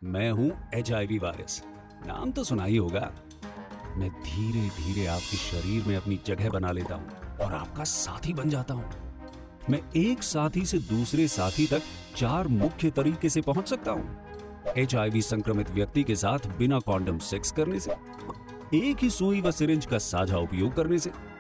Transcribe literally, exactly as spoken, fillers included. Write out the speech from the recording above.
मैं हूं H I V virus, नाम तो सुना ही होगा। मैं धीरे धीरे आपके शरीर में अपनी जगह बना लेता हूं और आपका साथी बन जाता हूं। मैं एक साथी से दूसरे साथी तक चार मुख्य तरीके से पहुंच सकता हूं। एच आई वी संक्रमित व्यक्ति के साथ बिना कॉन्डम सेक्स करने से, एक ही सुई व सिरिंज का साझा उपयोग करने से,